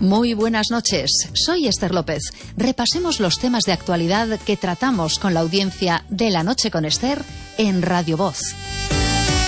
Muy buenas noches, soy Esther López. Repasemos los temas de actualidad que tratamos con la audiencia de La Noche con Esther en Radio Voz.